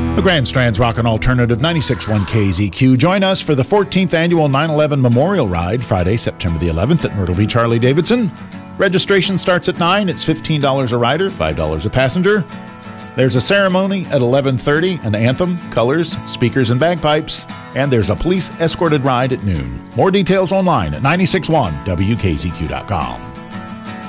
The Grand Strand's Rockin' Alternative 96.1 KZQ. Join us for the 14th annual 9/11 Memorial Ride, Friday, September the 11th at Myrtle Beach Harley-Davidson. Registration starts at 9. It's $15 a rider, $5 a passenger. There's a ceremony at 11:30, an anthem, colors, speakers, and bagpipes. And there's a police-escorted ride at noon. More details online at 961wkzq.com.